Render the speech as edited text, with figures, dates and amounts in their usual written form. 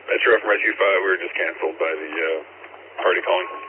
Metro from Red 25, we were just canceled by the party calling from